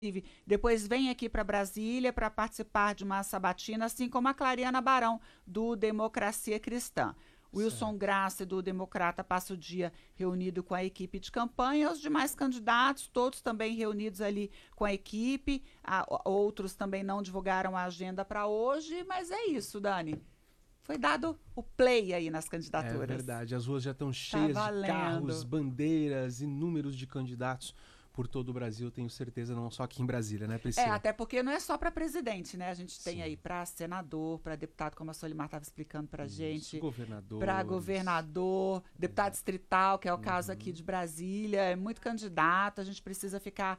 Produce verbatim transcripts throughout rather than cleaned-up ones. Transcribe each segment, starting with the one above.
Depois vem aqui para Brasília para participar de uma sabatina, assim como a Clariana Barão, do Democracia Cristã. Wilson Certo. Graça, do Democrata, passa o dia reunido com a equipe de campanha, os demais candidatos, todos também reunidos ali com a equipe, a, outros também não divulgaram a agenda para hoje, mas é isso, Dani. Foi dado o play aí nas candidaturas. É verdade, as ruas já estão Tá cheias de valendo. carros, bandeiras, inúmeros de candidatos por todo o Brasil, tenho certeza, não só aqui em Brasília, né, Priscila? É, até porque não é só para presidente, né? A gente tem Sim. aí para senador, para deputado, como a Solimar estava explicando para gente, governador, para governador, deputado distrital, que é o Uhum. caso aqui de Brasília, é muito candidato, a gente precisa ficar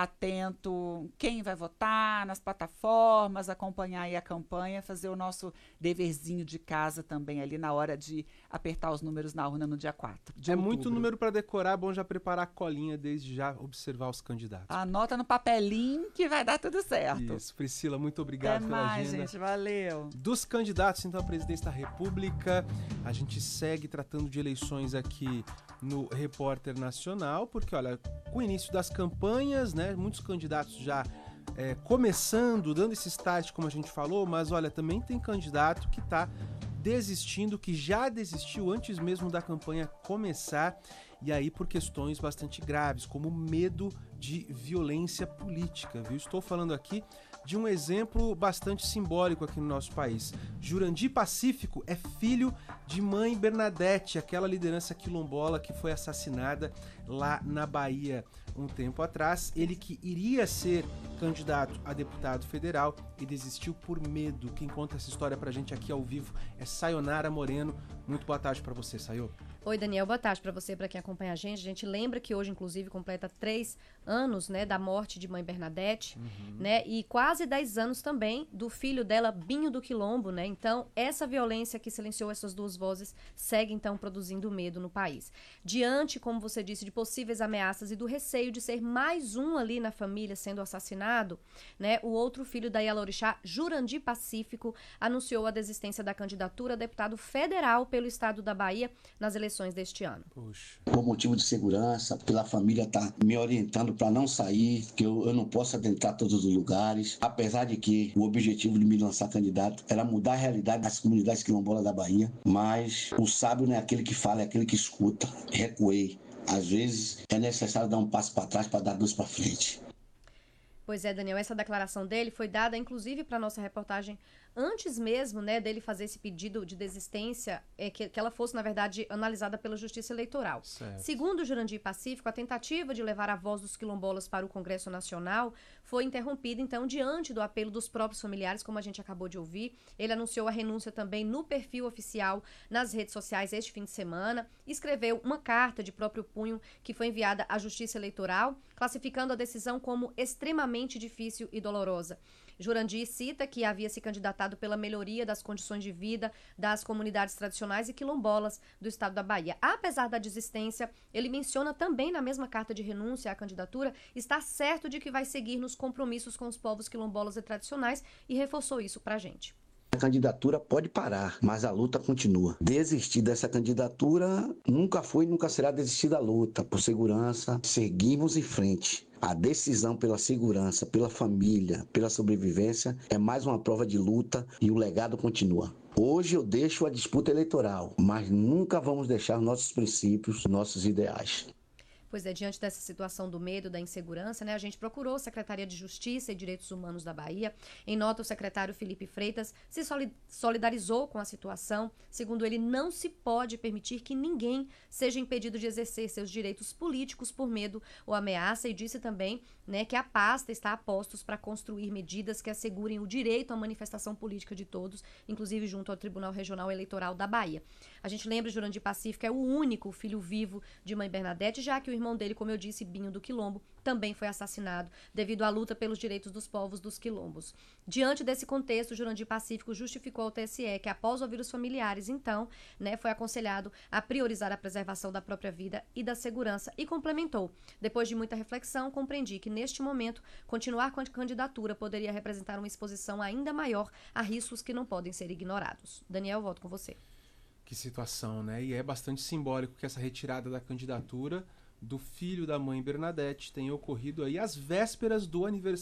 atento quem vai votar nas plataformas, acompanhar aí a campanha, fazer o nosso deverzinho de casa também ali na hora de apertar os números na urna no dia quatro de É outubro. muito número para decorar, é bom já preparar a colinha desde já, observar os candidatos. Anota no papelinho que vai dar tudo certo. Isso, Priscila, muito obrigado Até pela mais, agenda. gente, valeu. Dos candidatos, então, à presidência da República, a gente segue tratando de eleições aqui no Repórter Nacional, porque, olha, com o início das campanhas, né, muitos candidatos já é, começando, dando esse start, como a gente falou, mas, olha, também tem candidato que está desistindo, que já desistiu antes mesmo da campanha começar, e aí por questões bastante graves, como medo de violência política, viu? Estou falando aqui de um exemplo bastante simbólico aqui no nosso país. Jurandir Pacífico é filho de mãe Bernadette, aquela liderança quilombola que foi assassinada lá na Bahia um tempo atrás. Ele que iria ser candidato a deputado federal e desistiu por medo. Quem conta essa história pra gente aqui ao vivo é Sayonara Moreno. Muito boa tarde pra você, Sayo. Oi, Daniel, boa tarde para você, para quem acompanha a gente. A gente lembra que hoje, inclusive, completa três anos, né, da morte de mãe Bernadette, uhum. né, e quase dez anos também do filho dela, Binho do Quilombo, né. Então, essa violência que silenciou essas duas vozes segue, então, produzindo medo no país. Diante, como você disse, de possíveis ameaças e do receio de ser mais um ali na família sendo assassinado, né, o outro filho da Yalorixá, Jurandir Pacífico, anunciou a desistência da candidatura a deputado federal pelo estado da Bahia nas eleições deste ano. Puxa. Por motivo de segurança, pela família tá me orientando para não sair, que eu, eu não posso adentrar todos os lugares, apesar de que o objetivo de me lançar candidato era mudar a realidade das comunidades quilombolas da Bahia, mas o sábio não é aquele que fala, é aquele que escuta. Recuei. Às vezes é necessário dar um passo para trás para dar dois para frente. Pois é, Daniel, essa declaração dele foi dada, inclusive, para nossa reportagem antes mesmo, né, dele fazer esse pedido de desistência, é, que, que ela fosse, na verdade, analisada pela Justiça Eleitoral. Certo. Segundo o Jurandir Pacífico, a tentativa de levar a voz dos quilombolas para o Congresso Nacional foi interrompida, então, diante do apelo dos próprios familiares, como a gente acabou de ouvir. Ele anunciou a renúncia também no perfil oficial nas redes sociais este fim de semana, escreveu uma carta de próprio punho que foi enviada à Justiça Eleitoral, classificando a decisão como extremamente difícil e dolorosa. Jurandir cita que havia se candidatado pela melhoria das condições de vida das comunidades tradicionais e quilombolas do estado da Bahia. Apesar da desistência, ele menciona também na mesma carta de renúncia à candidatura estar certo de que vai seguir nos compromissos com os povos quilombolas e tradicionais e reforçou isso pra gente. A candidatura pode parar, mas a luta continua. Desistir dessa candidatura nunca foi e nunca será desistir da luta. Por segurança, seguimos em frente. A decisão pela segurança, pela família, pela sobrevivência é mais uma prova de luta e o legado continua. Hoje eu deixo a disputa eleitoral, mas nunca vamos deixar nossos princípios, nossos ideais. Pois é, diante dessa situação do medo, da insegurança, né, a gente procurou a Secretaria de Justiça e Direitos Humanos da Bahia. Em nota, o secretário Felipe Freitas se solidarizou com a situação. Segundo ele, não se pode permitir que ninguém seja impedido de exercer seus direitos políticos por medo ou ameaça, e disse também, né, que a pasta está a postos para construir medidas que assegurem o direito à manifestação política de todos, inclusive junto ao Tribunal Regional Eleitoral da Bahia. A gente lembra, Jurandir Pacífico é o único filho vivo de mãe Bernadette, já que o irmão dele, como eu disse, Binho do Quilombo, também foi assassinado devido à luta pelos direitos dos povos dos quilombos. Diante desse contexto, Jurandir Pacífico justificou ao T S E que, após ouvir os familiares, então, né, foi aconselhado a priorizar a preservação da própria vida e da segurança e complementou: depois de muita reflexão, compreendi que, neste momento, continuar com a candidatura poderia representar uma exposição ainda maior a riscos que não podem ser ignorados. Daniel, volto com você. Que situação, né? E é bastante simbólico que essa retirada da candidatura do filho da mãe Bernadette tenha ocorrido aí às vésperas do aniversário